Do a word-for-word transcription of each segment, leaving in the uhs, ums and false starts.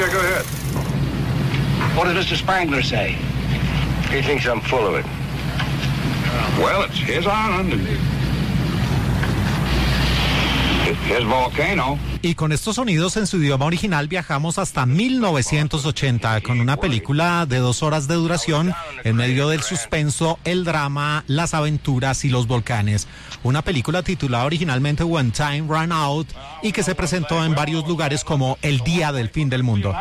Yeah, go ahead. What does Mister Spangler say? He thinks I'm full of it. Well, it's his island and it's his volcano. Y con estos sonidos en su idioma original viajamos hasta mil novecientos ochenta con una película de dos horas de duración en medio del suspenso, el drama, las aventuras y los volcanes. Una película titulada originalmente When Time Ran Out y que se presentó en varios lugares como el día del fin del mundo.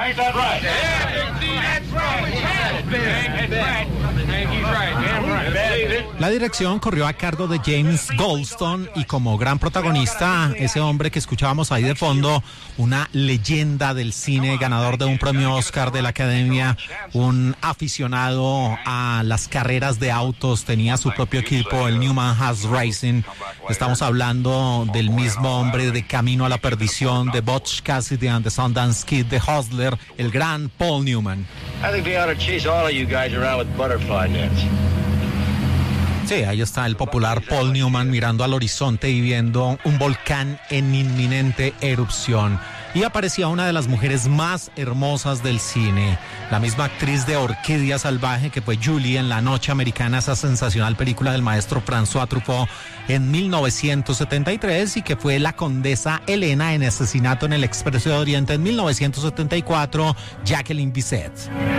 La dirección corrió a cargo de James Goldstone y como gran protagonista ese hombre que escuchábamos ahí de fondo, una leyenda del cine, ganador de un premio Oscar de la Academia, un aficionado a las carreras de autos, tenía su propio equipo, el Newman Haas Racing. Estamos hablando del mismo hombre de Camino a la Perdición, de Butch Cassidy and the Sundance Kid, de Hustler, el gran Paul Newman. I think they ought to chase all of you guys around with butterfly nets. Sí, ahí está el popular Paul Newman mirando al horizonte y viendo un volcán en inminente erupción. Y aparecía una de las mujeres más hermosas del cine, la misma actriz de Orquídea Salvaje que fue Julie en La Noche Americana, esa sensacional película del maestro François Truffaut en mil novecientos setenta y tres, y que fue la condesa Elena en Asesinato en el Expreso de Oriente en mil novecientos setenta y cuatro, Jacqueline Bisset.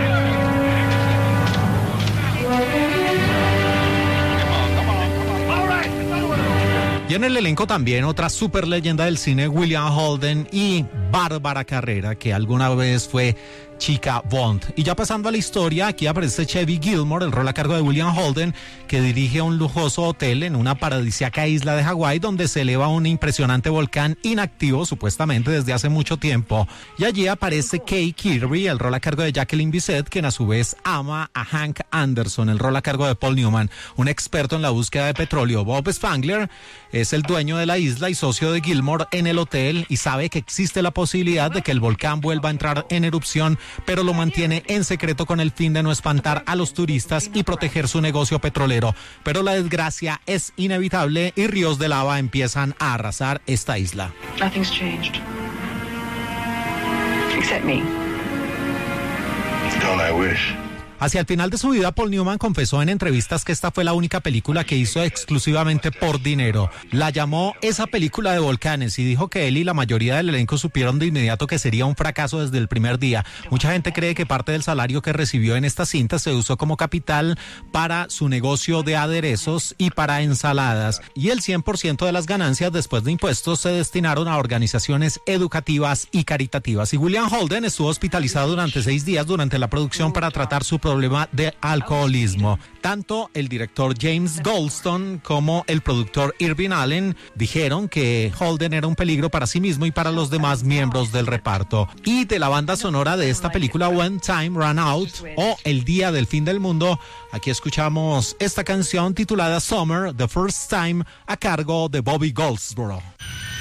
Y en el elenco también otra super leyenda del cine, William Holden y Bárbara Carrera, que alguna vez fue chica Bond. Y ya pasando a la historia, aquí aparece Chevy Gilmore, el rol a cargo de William Holden, que dirige un lujoso hotel en una paradisíaca isla de Hawái donde se eleva un impresionante volcán inactivo supuestamente desde hace mucho tiempo. Y allí aparece Kay Kirby, el rol a cargo de Jacqueline Bisset, quien a su vez ama a Hank Anderson, el rol a cargo de Paul Newman, un experto en la búsqueda de petróleo. Bob Spangler es el dueño de la isla y socio de Gilmore en el hotel y sabe que existe la posibilidad de que el volcán vuelva a entrar en erupción, pero lo mantiene en secreto con el fin de no espantar a los turistas y proteger su negocio petrolero. Pero la desgracia es inevitable y ríos de lava empiezan a arrasar esta isla. Nothing's changed. Except me. Don't I wish? Hacia el final de su vida, Paul Newman confesó en entrevistas que esta fue la única película que hizo exclusivamente por dinero. La llamó esa película de volcanes y dijo que él y la mayoría del elenco supieron de inmediato que sería un fracaso desde el primer día. Mucha gente cree que parte del salario que recibió en esta cinta se usó como capital para su negocio de aderezos y para ensaladas. Y el cien por ciento de las ganancias después de impuestos se destinaron a organizaciones educativas y caritativas. Y William Holden estuvo hospitalizado durante seis días durante la producción para tratar su problema de alcoholismo. Tanto el director James Goldstone como el productor Irving Allen dijeron que Holden era un peligro para sí mismo y para los demás miembros del reparto. Y de la banda sonora de esta película When Time Ran Out o El Día del Fin del Mundo, aquí escuchamos esta canción titulada Summer, The First Time, a cargo de Bobby Goldsboro.